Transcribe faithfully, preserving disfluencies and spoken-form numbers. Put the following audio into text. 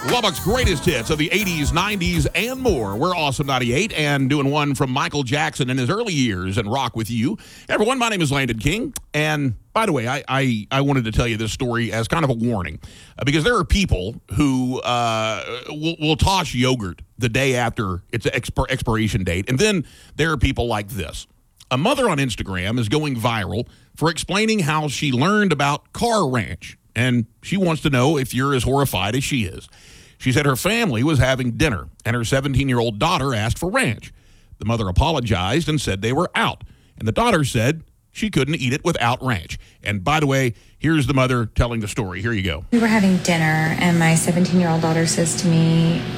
Lubbock's greatest hits of the eighties, nineties, and more. We're Awesome ninety-eight and doing one from Michael Jackson in his early years and rock with you. Everyone, my name is Landon King. And by the way, I I, I wanted to tell you this story as kind of a warning uh, because there are people who uh, will, will toss yogurt the day after its expir- expiration date. And then there are people like this. A mother on Instagram is going viral for explaining how she learned about Car Ranch. And she wants to know if you're as horrified as she is. She said her family was having dinner, and her seventeen-year-old daughter asked for ranch. The mother apologized and said they were out. And the daughter said she couldn't eat it without ranch. And by the way, here's the mother telling the story. Here you go. We were having dinner, and my seventeen-year-old daughter says to me,